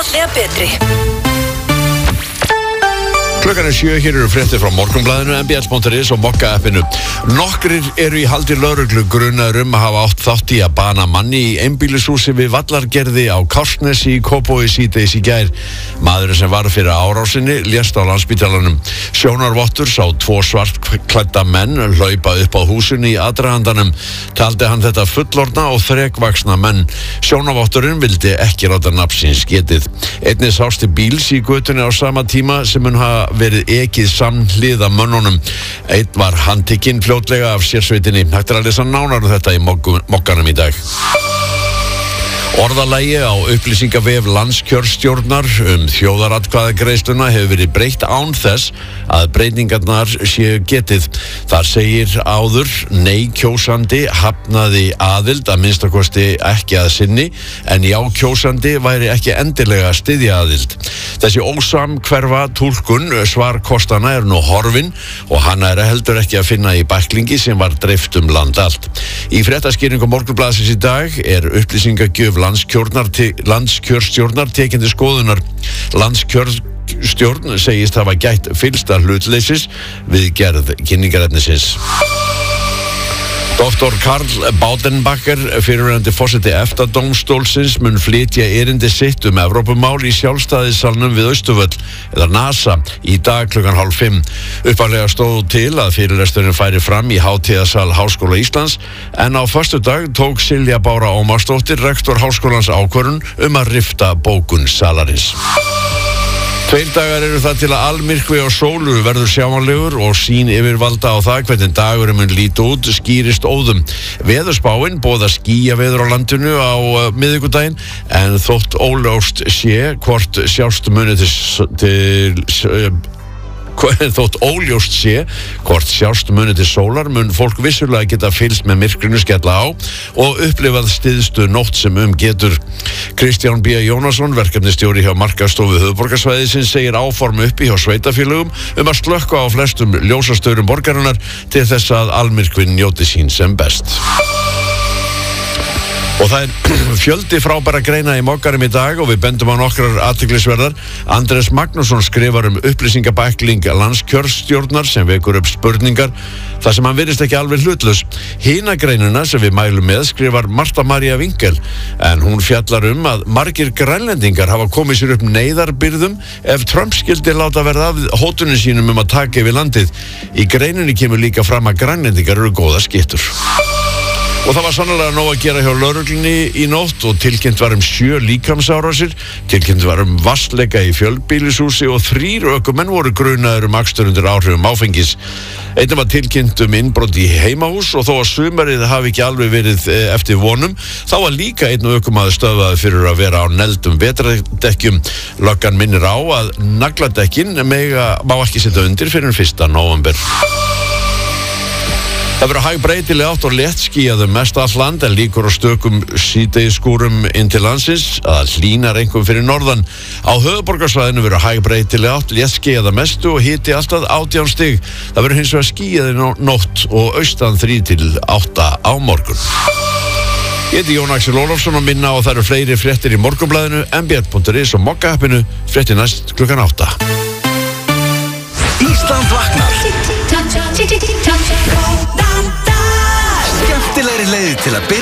einfaldlega betri. Klukkan 7, hér eru fréttir frá Morgunblaðinu, mbs.is og Mokka-appinu. Nokkrir eru í haldi lögreglu grunaður að hafa átt þátt í að bana manni í einbýlishúsi við Vallargerði á Kársnesi í Kópavogi síðdegis í gær. Maðurinn sem var fyrir árásinni lést á Landspítalanum. Sjónarvottur sá 2 svartklædda menn hlaupa upp á húsinu í aðdragandanum. Taldi hann þetta fullorðna og þrekvaxna menn. Sjónarvotturinn vildi ekki láta nafn síns getið. Einnig sást í bíls í götunni á sama tíma sem mun hafa verið ekið samhliða mönnunum. Einn var handtekinn fljótlega af sérsveitinni. Hægt að lesa nánar þetta í Mokkanum í dag. Orðalagi á upplýsingavef landskjörstjórnar þjóðaratkvæðagreiðsluna hefur verið breytt án þess að breytingarnar séu getið. Þar segir áður: nei kjósandi hafnaði aðild að minnstakosti ekki að sinni, en já kjósandi væri ekki endilega að styðja aðild. Þessi ósamhverfa túlkun svarkostana er nú horfin og hana heldur ekki að finna í bæklingi sem var dreift land allt. Í fréttaskýringu Morgunblaðsins í dag er upplýsingagjöf landskjörstjórnar tekindi skoðunar. Landskjörstjórn segist hafa gætt fyllsta hlutleysis við gerð kynningarefnisins. Dr. Karl Baudenbacher, fyrrverandi forseti EFTA-dómstólsins, mun flytja erindi sitt Evrópumál í sjálfstæðissalnum við Austurvöll, eða NASA, í dag klukkan 4:30. Upphaflega stóð til að fyrirlesturinn færi fram í hátíðasal Háskóla Íslands, en á föstudag tók Silja Bára Ómarsdóttir, rektor Háskólans, ákvörðun að rifta bókun salarins. 2 dagar eru það til að almyrkvi á sólu verður sjáanlegur og sýn yfirvalda á það hvernig dagurinn mun líta út skýrist óðum. Veðurspáin boðar skýjaveður á landinu á miðvikudaginn, en þótt óljóst sé hvort sjást muni til sólar mun fólk vissulega geta fylgst með myrkrinu skella á og upplifað styðstu nótt sem getur. Kristján B. Jónasson, verkefnisstjóri hjá Markaðsstofu höfuðborgarsvæðisins, segir áform uppi hjá sveitarfélögum að slökkva á flestum ljósastöðrum borgarinnar til þess að almyrkvin njóti sín sem best. Og það fjöldi frábæra greina í Mokkanum í dag og við bendum á nokkrar athyglisverðar. Andrés Magnússon skrifar upplýsingabækling landskjörstjórnar sem vekur upp spurningar þar sem hann virðist ekki alveg hlutlaus. Hina greinina sem við mælum með skrifar Marta María Winkel, en hún fjallar að margir grænlendingar hafa komið sér upp neyðarbyrðum ef Trump skildi láta verða af hótunum sínum að taka yfir landið. Í greininni kemur líka fram að grænlendingar eru góða skyttur. Og það var sannlega nóg að gera hjá lögreglunni í nótt og tilkynnt var 7 líkamsárásir, tilkynnt var vatnsleika í fjölbýlishúsi og 3 ökumenn voru grunaðir akstur undir áhrifum áfengis. Einnig var tilkynnt innbrot í heimahús og þó að sumarið hafi ekki alveg verið eftir vonum, þá var líka einn ökumaður stöðvaður fyrir að vera á negldum vetrardekkjum. Löggan minnir á að nagladekkin má ekki setja undir fyrir 1. nóvember. Það verður hægbreytileg átt og léttskýjað mest allt land, en líkur á stökum síðdegisskúrum inn til landsins, að hlýnar einkum fyrir norðan. Á höfuðborgarsvæðinu verður hægbreytileg átt, léttskýjað að mestu og hiti allt að 18 stig. Það verður hins vegar skýjað í nótt og austan 3 til 8 á morgun. Ég heiti Jón Axel Ólafsson og minna á að það eru fleiri fréttir í Morgunblaðinu, mbs.is og Mokka-appinu. Fréttir næst klukkan 8. Ísland vaknar. Skemmtilegri leiðir til að byrja